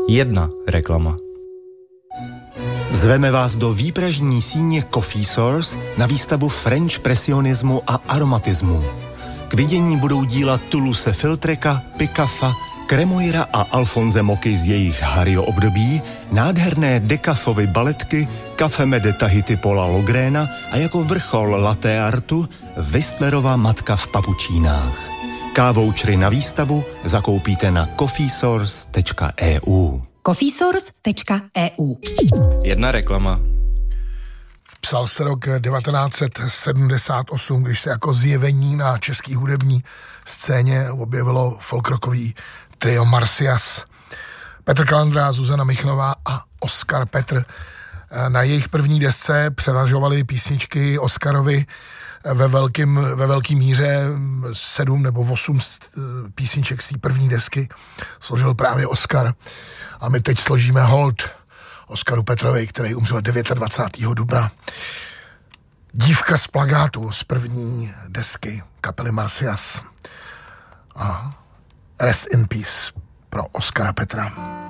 Jedna reklama. Zveme vás do výpražní síně Coffee Source na výstavu French presionismu a aromatismu. K vidění budou díla Toulouse-Lautreka, Picaffa, Cremoira a Alphonse Moky z jejich Harryho období, nádherné Decafovy baletky, Café de Tahiti Paula Logréna a jako vrchol latte artu Whistlerova matka v papučínách. K-vouchery na výstavu zakoupíte na coffeesource.eu. coffeesource.eu. Jedna reklama. Psal se rok 1978, když se jako zjevení na české hudební scéně objevilo folkrockový trio Marsyas. Petr Kalandra, Zuzana Michnová a Oskar Petr. Na jejich první desce převažovaly písničky Oskarovi ve velký míře. 7 nebo 8 písniček z té první desky složil právě Oskar. A my teď složíme hold Oskaru Petrovi, který umřel 29. dubna. Dívka z plagátu z první desky kapely Marsyas. A rest in peace pro Oskara Petra.